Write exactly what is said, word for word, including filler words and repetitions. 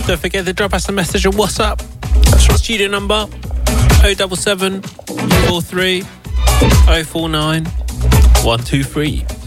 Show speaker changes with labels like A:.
A: Don't forget to drop us a message on WhatsApp.
B: That's right.
A: Studio number oh seven seven four three oh four nine one two three.